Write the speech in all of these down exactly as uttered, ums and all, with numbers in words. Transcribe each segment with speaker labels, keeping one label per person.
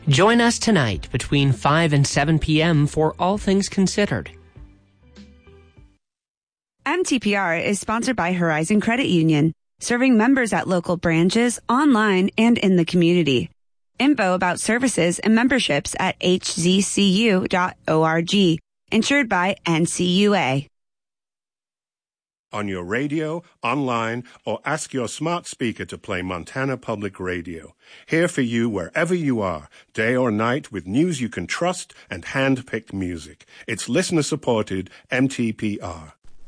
Speaker 1: Join us tonight between five and seven p.m. for All Things Considered.
Speaker 2: M T P R is sponsored by Horizon Credit Union, serving members at local branches, online, and in the community. Info about services and memberships at h z c u dot org. Insured by N C U A.
Speaker 3: On your radio, online, or ask your smart speaker to play Montana Public Radio. Here for you wherever you are, day or night, with news you can trust and hand-picked music. It's listener-supported M T P R.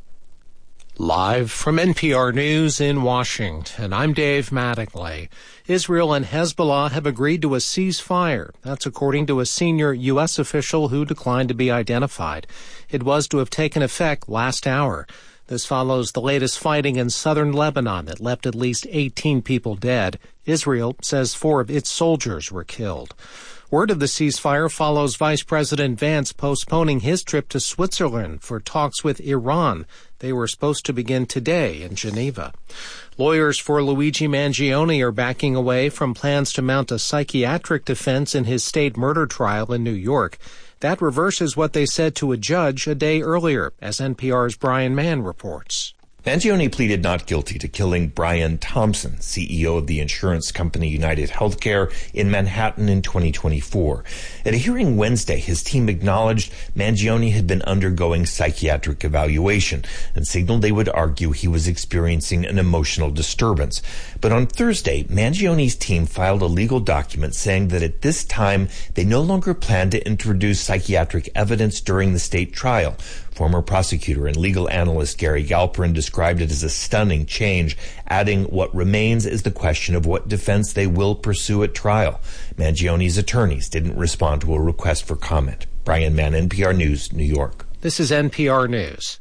Speaker 4: Live from N P R News in Washington, I'm Dave Mattingly. Israel and Hezbollah have agreed to a ceasefire. That's according to a senior U S official who declined to be identified. It was to have taken effect last hour. This follows the latest fighting in southern Lebanon that left at least eighteen people dead. Israel says four of its soldiers were killed. Word of the ceasefire follows Vice President Vance postponing his trip to Switzerland for talks with Iran. They were supposed to begin today in Geneva. Lawyers for Luigi Mangione are backing away from plans to mount a psychiatric defense in his state murder trial in New York. That reverses what they said to a judge a day earlier, as N P R's Brian Mann reports.
Speaker 5: Mangione pleaded not guilty to killing Brian Thompson, C E O of the insurance company United Healthcare, in Manhattan in twenty twenty-four. At a hearing Wednesday, his team acknowledged Mangione had been undergoing psychiatric evaluation and signaled they would argue he was experiencing an emotional disturbance. But on Thursday, Mangione's team filed a legal document saying that at this time they no longer plan to introduce psychiatric evidence during the state trial. Former prosecutor and legal analyst Gary Galperin described it as a stunning change, adding what remains is the question of what defense they will pursue at trial. Mangione's attorneys didn't respond to a request for comment. Brian Mann, N P R News, New York.
Speaker 4: This is N P R News.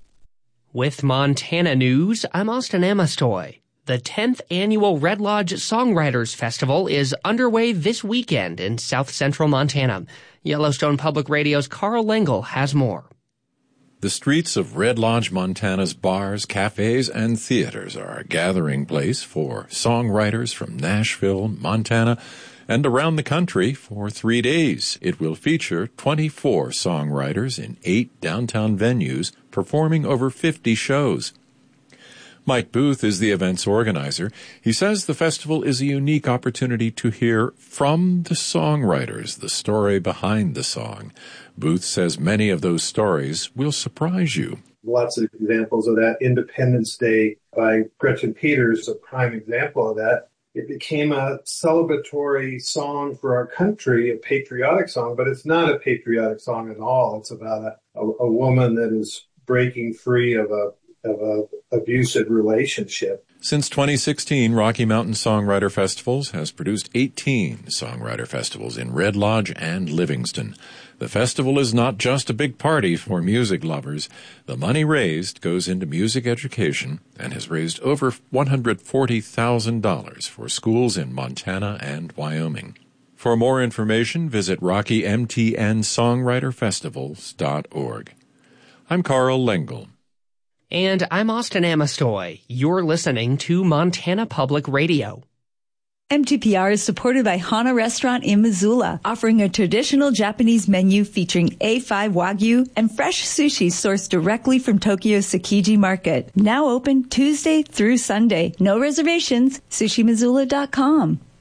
Speaker 1: With Montana News, I'm Austin Amastoy. The tenth Annual Red Lodge Songwriters Festival is underway this weekend in South Central Montana. Yellowstone Public Radio's Carl Lengel has more.
Speaker 6: The streets of Red Lodge, Montana's bars, cafes, and theaters are a gathering place for songwriters from Nashville, Montana, and around the country for three days. It will feature twenty-four songwriters in eight downtown venues performing over fifty shows. Mike Booth is the event's organizer. He says the festival is a unique opportunity to hear from the songwriters the story behind the song. Booth says many of those stories will surprise you.
Speaker 7: Lots of examples of that. Independence Day by Gretchen Peters is a prime example of that. It became a celebratory song for our country, a patriotic song, but it's not a patriotic song at all. It's about a, a, a woman that is breaking free of a of a abusive relationship.
Speaker 6: Since twenty sixteen, Rocky Mountain Songwriter Festivals has produced eighteen songwriter festivals in Red Lodge and Livingston. The festival is not just a big party for music lovers. The money raised goes into music education and has raised over one hundred forty thousand dollars for schools in Montana and Wyoming. For more information, visit rocky m t n songwriter festivals dot org. I'm Carl Lengel.
Speaker 1: And I'm Austin Amastoy. You're listening to Montana Public Radio.
Speaker 8: M T P R is supported by Hana Restaurant in Missoula, offering a traditional Japanese menu featuring A five Wagyu and fresh sushi sourced directly from Tokyo's Tsukiji Market. Now open Tuesday through Sunday. No reservations. sushi missoula dot com.